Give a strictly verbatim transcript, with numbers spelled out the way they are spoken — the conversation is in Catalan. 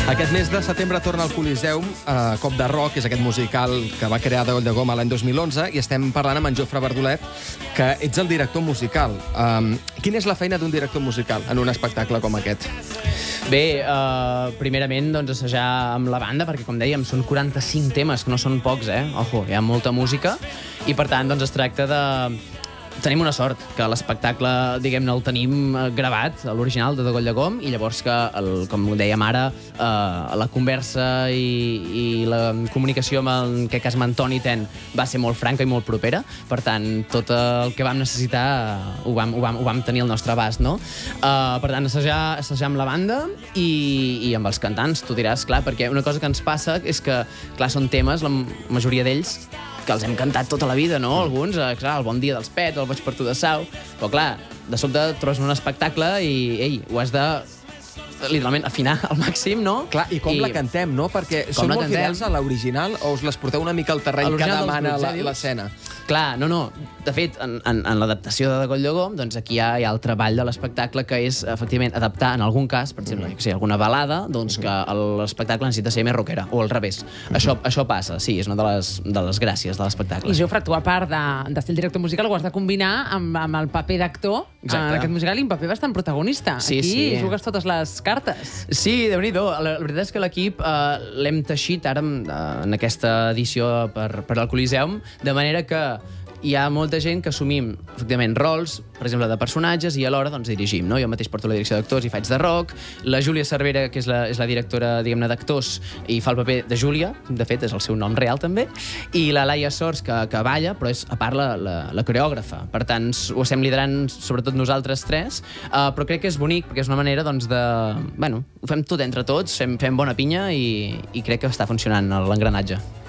Aquest mes de setembre torna al Coliseum a Cop de Rock, és aquest musical que va crear Degoll de Goma l'any dos mil onze, i estem parlant amb en Jofre Verdolet, que ets el director musical. Um, quina és la feina d'un director musical en un espectacle com aquest? Bé, uh, primerament, doncs, assajar amb la banda, perquè, com dèiem, són quaranta-cinc temes, que no són pocs, eh? Ojo, hi ha molta música, i, per tant, doncs, es tracta de... Tenim una sort, que l'espectacle, diguem-ne, el tenim gravat, l'original de Degoll de Gom, i llavors que, el, com dèiem ara, eh, la conversa i, i la comunicació amb, el, en aquest cas, amb Antoni Ten va ser molt franca i molt propera. Per tant, tot el que vam necessitar eh, ho, vam, ho, vam, ho vam tenir al nostre abast, no? Eh, per tant, assajar, assajar amb la banda i, i amb els cantants, tu diràs, clar, perquè una cosa que ens passa és que, clar, són temes, la majoria d'ells, que els hem cantat tota la vida, no? Alguns, eh, clar, el Bon dia dels Pets, el Vaig per tu de Sau, però clar, de sobte trobes un espectacle i, ei, ho has de literalment afinar al màxim, no? Clar, i com I... la cantem, no? Perquè són molt cantem? fidels a l'original o us les porteu una mica al terreny que demana l'escena? Clar, no, no. De fet, en, en, en l'adaptació de Degoll de Gom, doncs aquí hi ha, hi ha el treball de l'espectacle, que és, efectivament, adaptar, en algun cas, per exemple, mm. que sigui alguna balada, doncs que l'espectacle necessita ser més rockera, o al revés. Mm. Això, això passa, sí, és una de les, de les gràcies de l'espectacle. I Jofre, tu, a part de, de ser el director musical, ho has de combinar amb, amb el paper d'actor en aquest musical, i un paper bastant protagonista. Sí, aquí sí. jugues totes les cartes. Sí, déu-n'hi-do. La, la veritat és que l'equip eh, l'hem teixit ara en, en aquesta edició per, per al Coliseum, de manera que hi ha molta gent que assumim, efectivament, rols, per exemple, de personatges, i alhora doncs, dirigim, no? Jo mateix porto la direcció d'actors i faig de rock. La Júlia Cervera, que és la, és la directora, diguem-ne, d'actors, i fa el paper de Júlia, de fet, és el seu nom real, també, i la Laia Sors, que, que balla, però és, a part, la, la, la coreògrafa. Per tant, ho estem liderant, sobretot nosaltres tres, uh, però crec que és bonic, perquè és una manera, doncs, de... Bueno, ho fem tot entre tots, fem, fem bona pinya, i, i crec que està funcionant l'engranatge.